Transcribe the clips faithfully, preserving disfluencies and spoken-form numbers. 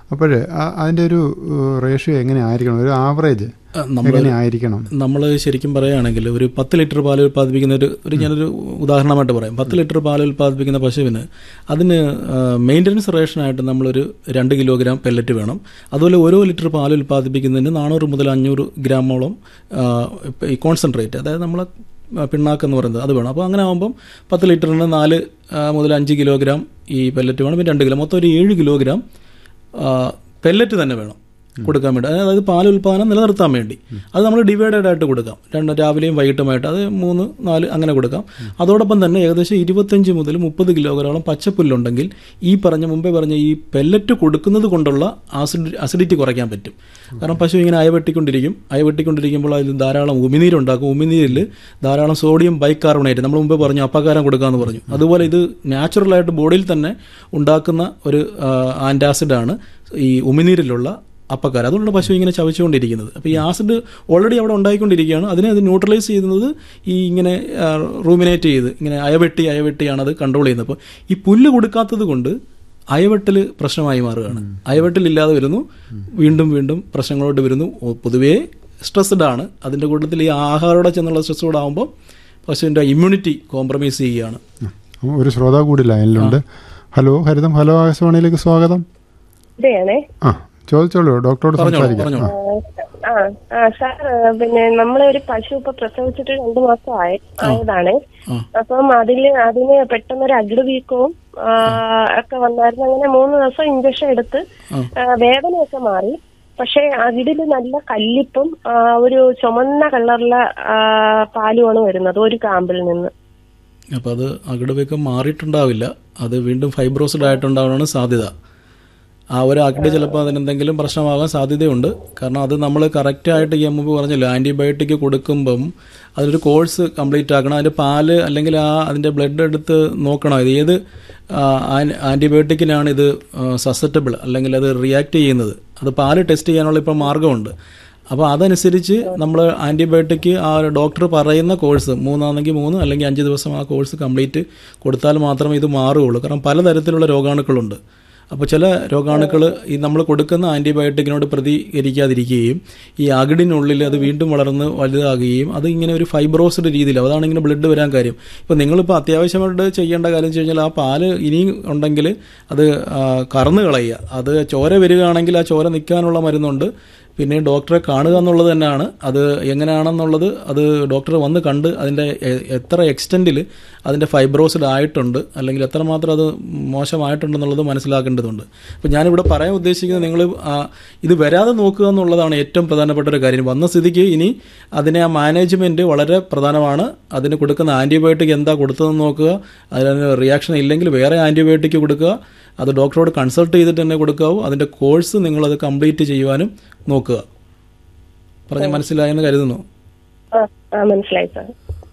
അപ്പോൾ അതിൻ്റെ ഒരു റേഷ്യോ എങ്ങനെ ആയിരിക്കണം, ഒരു ആവറേജ് എങ്ങനെ ആയിരിക്കണം? നമ്മൾ ശരിക്കും പറയുകയാണെങ്കിൽ ഒരു പത്ത് ലിറ്റർ പാൽ ഉൽപ്പാദിപ്പിക്കുന്ന ഒരു ഒരു ഞാനൊരു ഉദാഹരണമായിട്ട് പറയാം. പത്ത് ലിറ്റർ പാൽ ഉൽപ്പാദിപ്പിക്കുന്ന പശുവിന് അതിന് മെയിൻ്റനൻസ് റേഷനായിട്ട് നമ്മളൊരു രണ്ട് കിലോഗ്രാം പെല്ലറ്റ് വേണം. അതുപോലെ ഓരോ ലിറ്റർ പാൽ ഉൽപ്പാദിപ്പിക്കുന്നതിന് നാനൂറ് മുതൽ അഞ്ഞൂറ് ഗ്രാമോളം ഈ കോൺസെൻട്രേറ്റ്, അതായത് നമ്മൾ പിണ്ണാക്കെന്ന് പറയുന്നത് അത് വേണം. അപ്പോൾ അങ്ങനെ ആകുമ്പം പത്ത് ലിറ്ററിന് നാല് മുതൽ അഞ്ച് കിലോഗ്രാം ഈ പെല്ലറ്റ് വേണം. പിന്നെ രണ്ട് കിലോ മൊത്തം ഒരു ഏഴ് കിലോഗ്രാം പെല്ലറ്റ് തന്നെ വേണം കൊടുക്കാൻ വേണ്ടി, അതായത് പാൽ ഉൽപ്പാദനം നിലനിർത്താൻ വേണ്ടി. അത് നമ്മൾ ഡിവൈഡഡ് ആയിട്ട് കൊടുക്കാം, രണ്ട് രാവിലെയും വൈകിട്ടുമായിട്ട്, അത് മൂന്ന് നാല് അങ്ങനെ കൊടുക്കാം. അതോടൊപ്പം തന്നെ ഏകദേശം ഇരുപത്തഞ്ച് മുതൽ മുപ്പത് കിലോഗ്രാം പച്ചപ്പുല്ലുണ്ടെങ്കിൽ ഈ പറഞ്ഞ മുമ്പേ പറഞ്ഞ ഈ പെല്ലറ്റ് കൊടുക്കുന്നത് കൊണ്ടുള്ള ആസിഡ് അസിഡിറ്റി കുറയ്ക്കാൻ പറ്റും. കാരണം പശു ഇങ്ങനെ അയവെട്ടിക്കൊണ്ടിരിക്കും, അയവെട്ടിക്കൊണ്ടിരിക്കുമ്പോൾ അതിൽ ധാരാളം ഉമിനീരുണ്ടാക്കും. ഉമിനീരിൽ ധാരാളം സോഡിയം ബൈകാർബണേറ്റ്, നമ്മൾ മുമ്പേ പറഞ്ഞു അപ്പകാരം കൊടുക്കാമെന്ന് പറഞ്ഞു, അതുപോലെ ഇത് നാച്ചുറലായിട്ട് ബോഡിയിൽ തന്നെ ഉണ്ടാക്കുന്ന ഒരു ആൻറ്റാസിഡാണ് ഈ ഉമിനീരിലുള്ള അപ്പക്കാരം. അതുകൊണ്ടാണ് പശു ഇങ്ങനെ ചവച്ചുകൊണ്ടിരിക്കുന്നത്. അപ്പോൾ ഈ ആസിഡ് ഓൾറെഡി അവിടെ ഉണ്ടായിക്കൊണ്ടിരിക്കുകയാണ്. അതിനെ അത് ന്യൂട്രലൈസ് ചെയ്യുന്നത് ഈ ഇങ്ങനെ റൂമിനേറ്റ് ചെയ്ത് ഇങ്ങനെ അയവെട്ടി അയവെട്ടിയാണ് അത് കൺട്രോൾ ചെയ്യുന്നത്. അപ്പോൾ ഈ പുല്ല് കൊടുക്കാത്തത് കൊണ്ട് അയവെട്ടൽ പ്രശ്നമായി മാറുകയാണ്. അയവെട്ടലില്ലാതെ വരുന്നു, വീണ്ടും വീണ്ടും പ്രശ്നങ്ങളോട്ട് വരുന്നു. പൊതുവേ സ്ട്രെസ്ഡ് ആണ്. അതിൻ്റെ കൂട്ടത്തിൽ ഈ ആഹാരോടെ ചെന്നുള്ള സ്ട്രെസ് കൂടെ ആകുമ്പോൾ പശുവിൻ്റെ ഇമ്മ്യൂണിറ്റി കോംപ്രമൈസ് ചെയ്യുകയാണ്. ഒരു ശ്രോതാ കൂടി ലൈനിലുണ്ട്. ഹലോ ഹരിതം, ഹലോ ആകാശവാണിയിലേക്ക് സ്വാഗതം. ആ ചോദിച്ചോളൂ, ഡോക്ടറോട് സംസാരിക്കാം. ആ ആ സാർ, പിന്നെ നമ്മളെ ഒരു പശു ഇപ്പൊ പ്രസവിച്ചിട്ട് രണ്ടു മാസം ആയ ആയതാണ്. അപ്പം അതില് അതിന് പെട്ടെന്നൊരു അകിട് വീക്കവും ഒക്കെ വന്നായിരുന്നു. അങ്ങനെ മൂന്ന് ദിവസം ഇഞ്ചക്ഷൻ എടുത്ത് വേദനയൊക്കെ മാറി. പക്ഷെ അകിടില് നല്ല കല്ലിപ്പും ഒരു ചുമന്ന കളറിലെ പാലുമാണ് വരുന്നത് ഒരു കാമ്പിൽ നിന്ന്. അപ്പം അത് അകിട് വീക്കം മാറിയിട്ടുണ്ടാവില്ല, അത് വീണ്ടും ഫൈബ്രോസിഡ് ആയിട്ടുണ്ടാവാനാണ് സാധ്യത. ആ ഒരു അകിട് ചിലപ്പോൾ അതിനെന്തെങ്കിലും പ്രശ്നമാകാൻ സാധ്യതയുണ്ട്. കാരണം അത് നമ്മൾ കറക്റ്റായിട്ട് ഈ മുമ്പ് പറഞ്ഞല്ലോ, ആൻറ്റിബയോട്ടിക് കൊടുക്കുമ്പം അതിലൊരു കോഴ്സ് കംപ്ലീറ്റ് ആക്കണം. അതിൻ്റെ പാല് അല്ലെങ്കിൽ ആ അതിൻ്റെ ബ്ലഡ് എടുത്ത് നോക്കണം ഇത് ഏത് ആൻറ്റിബയോട്ടിക്കിനാണ് ഇത് സസെപ്റ്റബിൾ അല്ലെങ്കിൽ അത് റിയാക്ട് ചെയ്യുന്നത്. അത് പാല് ടെസ്റ്റ് ചെയ്യാനുള്ള ഇപ്പോൾ മാർഗ്ഗമുണ്ട്. അപ്പോൾ അതനുസരിച്ച് നമ്മൾ ആൻറ്റിബയോട്ടിക് ആ ഡോക്ടർ പറയുന്ന കോഴ്സ് മൂന്നാണെങ്കിൽ മൂന്ന് അല്ലെങ്കിൽ അഞ്ച് ദിവസം ആ കോഴ്സ് കംപ്ലീറ്റ് കൊടുത്താൽ മാത്രമേ ഇത് മാറുകയുള്ളൂ. കാരണം പലതരത്തിലുള്ള രോഗാണുക്കളുണ്ട്. അപ്പോൾ ചില രോഗാണുക്കൾ ഈ നമ്മൾ കൊടുക്കുന്ന ആൻറ്റിബയോട്ടിക്കിനോട് പ്രതികരിക്കാതിരിക്കുകയും ഈ അകിടിനുള്ളിൽ അത് വീണ്ടും വളർന്ന് വലുതാകുകയും അത് ഇങ്ങനെ ഒരു ഫൈബ്രോസിഡ് രീതിയിലാവും. അതാണ് ഇങ്ങനെ ബ്ലഡ് വരാൻ കാര്യം. ഇപ്പോൾ നിങ്ങളിപ്പോൾ അത്യാവശ്യമായിട്ട് ചെയ്യേണ്ട കാര്യം വെച്ച് കഴിഞ്ഞാൽ ആ പാല് ഇനിയും ഉണ്ടെങ്കിൽ അത് കറന്ന് കളയുക. അത് ചോര വരികയാണെങ്കിൽ ആ ചോര നിൽക്കാനുള്ള മരുന്നുണ്ട്. പിന്നെ ഡോക്ടറെ കാണുക എന്നുള്ളത് തന്നെയാണ്. അത് എങ്ങനെയാണെന്നുള്ളത് അത് ഡോക്ടർ വന്ന് കണ്ട് അതിൻ്റെ എത്ര എക്സ്റ്റെൻറ്റിൽ അതിൻ്റെ ഫൈബ്രോസിഡ് ആയിട്ടുണ്ട് അല്ലെങ്കിൽ എത്രമാത്രം അത് മോശമായിട്ടുണ്ടെന്നുള്ളത് മനസ്സിലാക്കേണ്ടതുണ്ട്. അപ്പോൾ ഞാനിവിടെ പറയാൻ ഉദ്ദേശിക്കുന്നത് നിങ്ങൾ ഇത് വരാതെ നോക്കുക എന്നുള്ളതാണ് ഏറ്റവും പ്രധാനപ്പെട്ട ഒരു കാര്യം. വന്ന സ്ഥിതിക്ക് ഇനി അതിനെ ആ മാനേജ്മെൻറ്റ് വളരെ പ്രധാനമാണ്. അതിന് കൊടുക്കുന്ന ആൻറ്റിബയോട്ടിക് എന്താ കൊടുത്തതെന്ന് നോക്കുക. അതിന് റിയാക്ഷൻ ഇല്ലെങ്കിൽ വേറെ ആൻറ്റിബയോട്ടിക് കൊടുക്കുക. അത് ഡോക്ടറോട് കൺസൾട്ട് ചെയ്തിട്ട് തന്നെ കൊടുക്കാവൂ. അതിൻ്റെ കോഴ്സ് നിങ്ങളത് കംപ്ലീറ്റ് ചെയ്യുവാനും നോക്കുക. പറഞ്ഞ മനസ്സിലായെന്ന് കരുതുന്നു. മനസ്സിലായി സാർ.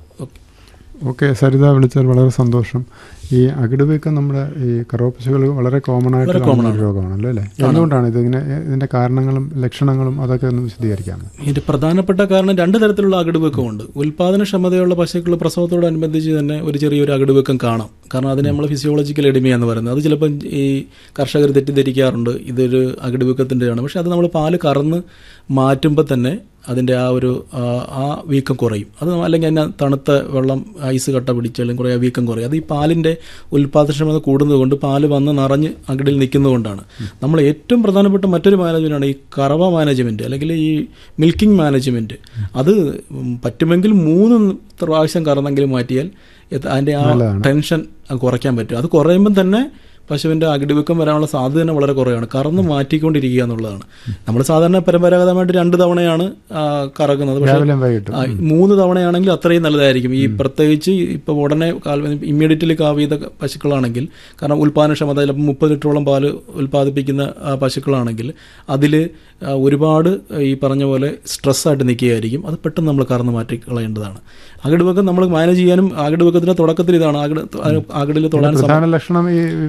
ഓക്കെ, സരിത വിളിച്ചാൽ വളരെ സന്തോഷം. ഈ അകിട് വീക്കം നമ്മുടെ ഈ കറവപ്പശുകൾ വളരെ കോമൺ ആയിട്ട് രോഗമാണല്ലോ അല്ലേ? എന്തുകൊണ്ടാണ് ഇതിങ്ങനെ, ഇതിന്റെ കാരണങ്ങളും ലക്ഷണങ്ങളും അതൊക്കെ ഒന്ന് വിശദീകരിക്കാമോ? ഇതിന്റെ പ്രധാനപ്പെട്ട കാരണം രണ്ട് തരത്തിലുള്ള അകിട് വീക്കമുണ്ട്. ഉൽപാദനക്ഷമതയുള്ള പശുക്കൾ പ്രസവത്തോടനുബന്ധിച്ച് തന്നെ ഒരു ചെറിയൊരു അകിട് വീക്കം കാണാം. കാരണം അതിനെ നമ്മൾ ഫിസിയോളജിക്കൽ എഡിമിയ എന്ന് പറയുന്നത്. അത് ചിലപ്പം ഈ കർഷകർ തെറ്റിദ്ധരിക്കാറുണ്ട് ഇതൊരു അകിട് വീക്കത്തിൻ്റെയാണ്. പക്ഷെ അത് നമ്മൾ പാല് കറന്ന് മാറ്റുമ്പോൾ തന്നെ അതിൻ്റെ ആ ഒരു ആ വീക്കം കുറയും. അത് അല്ലെങ്കിൽ അതിന് തണുത്ത വെള്ളം ഐസ് കട്ട പിടിച്ചാലും കുറേ ആ വീക്കം കുറയും. അത് ഈ പാലിൻ്റെ ഉൽപാദനക്ഷമത കൂടുന്നതുകൊണ്ട് പാല് വന്ന് നിറഞ്ഞ് അകിടിൽ നിൽക്കുന്നതുകൊണ്ടാണ്. നമ്മൾ ഏറ്റവും പ്രധാനപ്പെട്ട മറ്റൊരു മാനേജ്മെൻറ്റാണ് ഈ കറവ മാനേജ്മെൻറ്റ് അല്ലെങ്കിൽ ഈ മിൽക്കിംഗ് മാനേജ്മെൻറ്റ്. അത് പറ്റുമെങ്കിൽ മൂന്ന് പ്രാവശ്യം കറന്നെങ്കിലും മാറ്റിയാൽ അതിൻ്റെ ആ ടെൻഷൻ കുറയ്ക്കാൻ പറ്റും. അത് കുറയുമ്പം തന്നെ പശുവിൻ്റെ അകിട് വീക്കം വരാനുള്ള സാധ്യത തന്നെ വളരെ കുറവാണ്. കറന്ന് മാറ്റിക്കൊണ്ടിരിക്കുക എന്നുള്ളതാണ്. നമ്മൾ സാധാരണ പരമ്പരാഗതമായിട്ട് രണ്ട് തവണയാണ് കറക്കുന്നത്. പക്ഷേ മൂന്ന് തവണയാണെങ്കിൽ അത്രയും നല്ലതായിരിക്കും. ഈ പ്രത്യേകിച്ച് ഇപ്പോൾ ഉടനെ ഇമ്മീഡിയറ്റ്ലി കാവ് ചെയ്ത പശുക്കളാണെങ്കിൽ, കാരണം ഉൽപ്പാദനക്ഷമത ചിലപ്പോൾ മുപ്പത് ലിറ്ററോളം പാല് ഉൽപ്പാദിപ്പിക്കുന്ന പശുക്കളാണെങ്കിൽ അതിൽ ഒരുപാട് ഈ പറഞ്ഞ പോലെ സ്ട്രെസ്സായിട്ട് നിൽക്കുകയായിരിക്കും. അത് പെട്ടെന്ന് നമ്മൾ കറന്ന് മാറ്റി കളയേണ്ടതാണ്. അകിട് വീക്കം നമ്മൾ മാനേജ് ചെയ്യാനും അകിട് വീക്കത്തിൻ്റെ തുടക്കത്തിൽ ഇതാണ് അകിട് അകിടിൽ തൊടാൻ ലക്ഷണം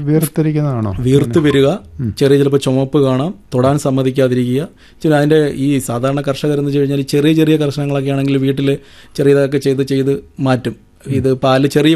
വീർത്ത് വരിക, ചെറിയ ചിലപ്പോൾ ചുമപ്പ് കാണാം, തൊടാൻ സമ്മതിക്കാതിരിക്കുക. ചില അതിൻ്റെ ഈ സാധാരണ കർഷകരെന്ന് വെച്ച് കഴിഞ്ഞാൽ ചെറിയ ചെറിയ കർഷകങ്ങളൊക്കെ ആണെങ്കിൽ വീട്ടിൽ ചെറിയതൊക്കെ ചെയ്ത് ചെയ്ത് മാറ്റും. ഇത് പാല് ചെറിയ